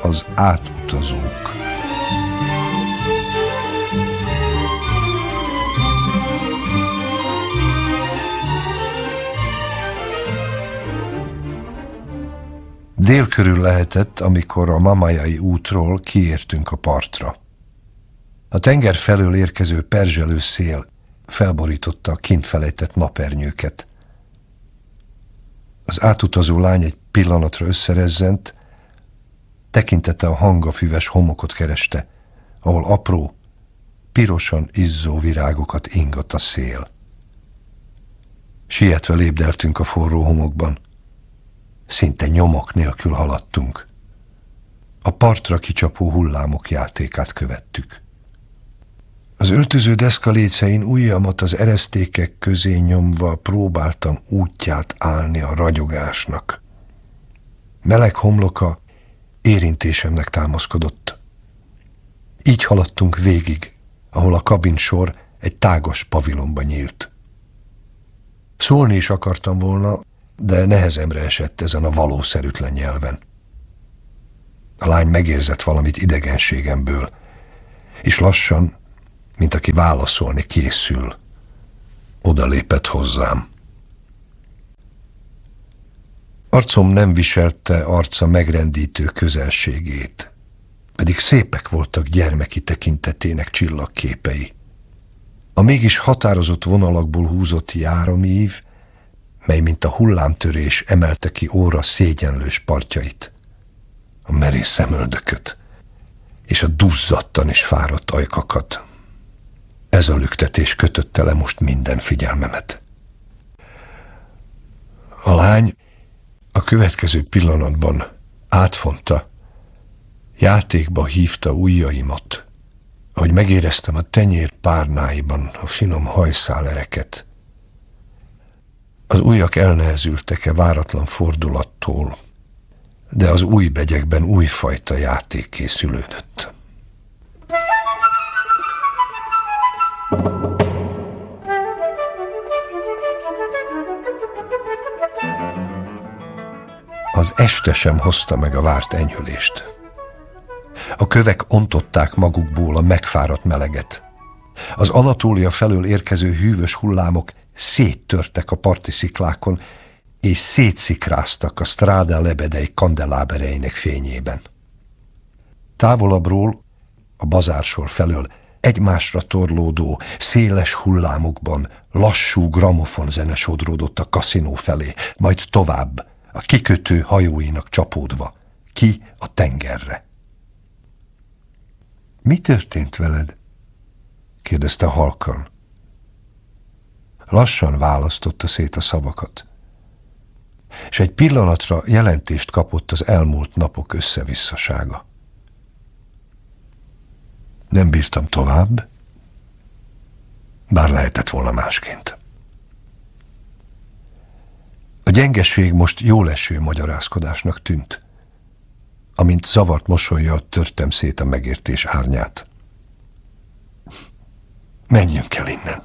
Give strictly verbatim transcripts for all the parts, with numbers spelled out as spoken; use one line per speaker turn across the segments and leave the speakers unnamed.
Az átutazók. Dél körül lehetett, amikor a Mamajai útról kiértünk a partra. A tenger felől érkező perzselő szél felborította a kint felejtett napernyőket. Az átutazó lány egy pillanatra összerezzent, tekintete a hangafüves homokot kereste, ahol apró, pirosan izzó virágokat ingat a szél. Sietve lépdeltünk a forró homokban. Szinte nyomok nélkül haladtunk. A partra kicsapó hullámok játékát követtük. Az öltöző deszka lécein ujjamat az eresztékek közé nyomva próbáltam útját állni a ragyogásnak. Meleg homloka érintésemnek támaszkodott. Így haladtunk végig, ahol a kabinsor egy tágas pavilonba nyílt. Szólni is akartam volna, de nehezemre esett ezen a valószerűtlen nyelven. A lány megérzett valamit idegenségemből, és lassan, mint aki válaszolni készül, odalépett hozzám. Arcom nem viselte arca megrendítő közelségét, pedig szépek voltak gyermeki tekintetének csillagképei. A mégis határozott vonalakból húzott járomív, mely mint a hullámtörés emelte ki óra szégyenlős partjait, a merész szemöldököt és a duzzadtan és fáradt ajkakat. Ez a lüktetés kötötte le most minden figyelmemet. A lány a következő pillanatban átfonta, játékba hívta ujjaimat, ahogy megéreztem a tenyér párnáiban a finom hajszálereket. Az ujjak elnehezültek-e váratlan fordulattól, de az új begyekben újfajta játék készülődött. Az este sem hozta meg a várt enyhülést. A kövek ontották magukból a megfáradt meleget. Az Anatólia felől érkező hűvös hullámok széttörtek a parti sziklákon, és szétszikráztak a Strada lebedei kandelábereinek fényében. Távolabbról, a bazársor felől egymásra torlódó, széles hullámokban lassú gramofonzene sodródott a kaszinó felé, majd tovább, a kikötő hajóinak csapódva, ki a tengerre. Mi történt veled? Kérdezte halkan. Lassan választotta szét a szavakat, és egy pillanatra jelentést kapott az elmúlt napok összevisszasága. Nem bírtam tovább, bár lehetett volna másként. A gyengeség most jóleső magyarázkodásnak tűnt, amint zavart mosollyal törtem szét a megértés árnyát. Menjünk el innen.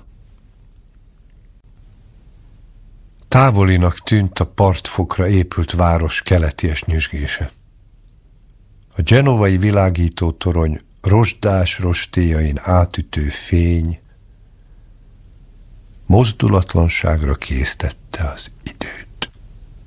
Távolinak tűnt a partfokra épült város keleties nyüzsgése. A genovai világító torony rozsdás rostéjain átütő fény mozdulatlanságra késztette az időt.